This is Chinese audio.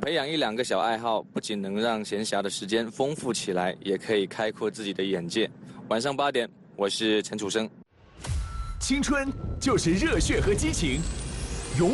培养1-2个小爱好，不仅能让闲暇的时间丰富起来，也可以开阔自己的眼界。晚上8点，我是陈楚生。 青春就是热血和激情，